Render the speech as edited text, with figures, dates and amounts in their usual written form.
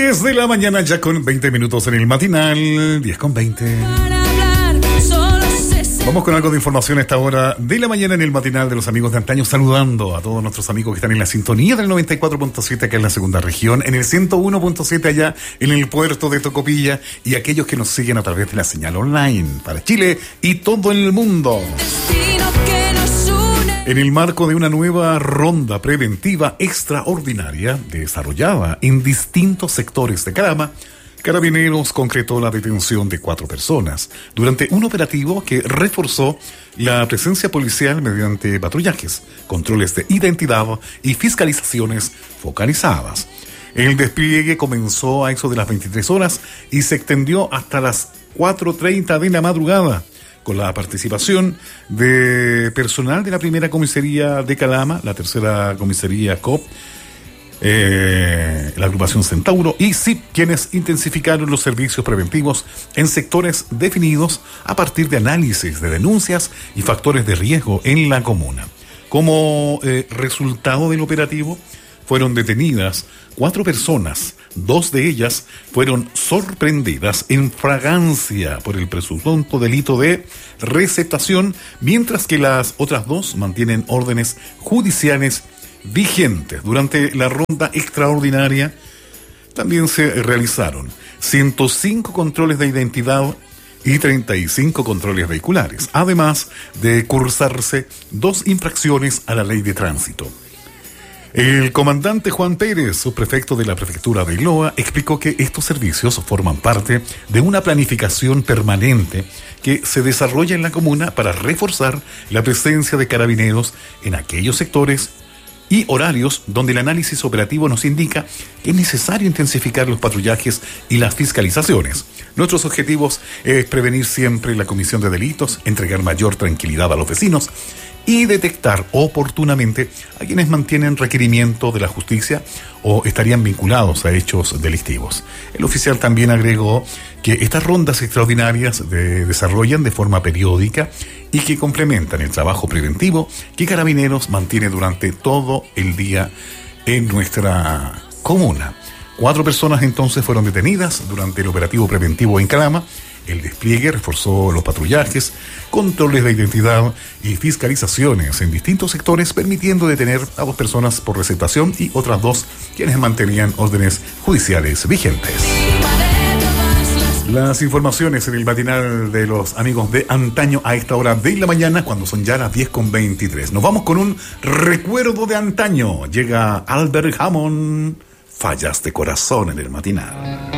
10 de la mañana, ya con 20 minutos en el matinal, 10 con 20. Vamos con algo de información a esta hora de la mañana en el matinal de los amigos de antaño, saludando a todos nuestros amigos que están en la sintonía del 94.7 acá en la segunda región, en el 101.7 allá en el puerto de Tocopilla, y aquellos que nos siguen a través de la señal online para Chile y todo el mundo. En el marco de una nueva ronda preventiva extraordinaria desarrollada en distintos sectores de Calama, Carabineros concretó la detención de 4 personas durante un operativo que reforzó la presencia policial mediante patrullajes, controles de identidad y fiscalizaciones focalizadas. El despliegue comenzó a eso de las 23 horas y se extendió hasta las 4:30 de la madrugada, con la participación de personal de la primera comisaría de Calama, la tercera comisaría COP, la agrupación Centauro y SIP, quienes intensificaron los servicios preventivos en sectores definidos a partir de análisis de denuncias y factores de riesgo en la comuna. Como resultado del operativo, fueron detenidas 4 personas. 2 de ellas fueron sorprendidas en fragancia por el presunto delito de receptación, mientras que las otras 2 mantienen órdenes judiciales vigentes. Durante la ronda extraordinaria también se realizaron 105 controles de identidad y 35 controles vehiculares, además de cursarse 2 infracciones a la ley de tránsito. El comandante Juan Pérez, subprefecto de la prefectura de Loa, explicó que estos servicios forman parte de una planificación permanente que se desarrolla en la comuna para reforzar la presencia de carabineros en aquellos sectores y horarios donde el análisis operativo nos indica que es necesario intensificar los patrullajes y las fiscalizaciones. Nuestros objetivos es prevenir siempre la comisión de delitos, entregar mayor tranquilidad a los vecinos y detectar oportunamente a quienes mantienen requerimiento de la justicia o estarían vinculados a hechos delictivos. El oficial también agregó que estas rondas extraordinarias se desarrollan de forma periódica y que complementan el trabajo preventivo que Carabineros mantiene durante todo el día en nuestra comuna. 4 personas entonces fueron detenidas durante el operativo preventivo en Calama. El despliegue reforzó los patrullajes, controles de identidad y fiscalizaciones en distintos sectores, permitiendo detener a 2 personas por receptación y otras 2 quienes mantenían órdenes judiciales vigentes. Las informaciones en el matinal de los amigos de antaño a esta hora de la mañana, cuando son ya las 10:23. Nos vamos con un recuerdo de antaño. Llega Albert Hammond, Fallas de corazón en el matinal.